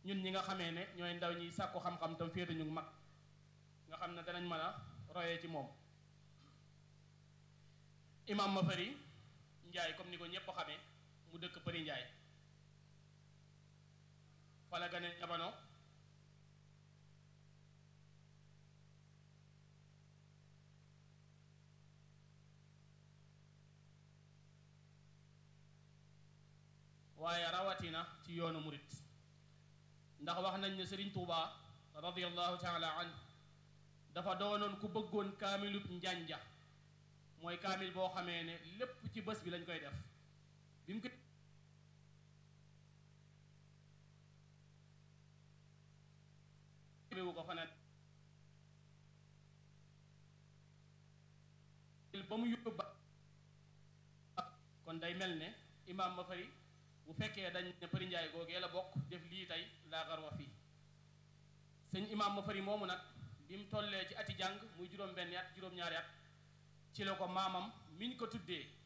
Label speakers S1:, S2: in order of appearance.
S1: ñun ñi nga xamee ne ñooy ndaw ñi sàkku xam-xam tam féete ñu mag nga xam ne danañ mën a royee ci moom. imam Mafari Njaay comme ni ko ñépp xamee mu dëkk Përi Njaay fa la gane jamono waaye rawatina ci yoonu murit ndax wax nañ ne Sëriñ Tuubaa radiyallahu taala an dafa doonoon ku bëggoon kaamilub njanja mooy kaamil boo xamee ne lépp ci bés bi lañ koy def bi mu ko ko fa ne ba mu yóbbu kon day mel ne imaam Mafari bu fekkee dañ ne Përi Njaay googee la bokk def lii tey laa garwa fii sëñ imaam Mafari moomu nag bi mu tollee ci ati jàng muy juróom-benni at juróom-ñaari at ci la ko maamam miñ ko tuddee